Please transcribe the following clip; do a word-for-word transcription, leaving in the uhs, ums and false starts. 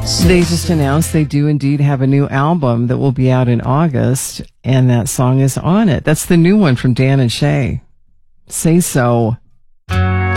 They just announced they do indeed have a new album that will be out in August, and that song is on it. That's the new one from Dan and Shay. Say So.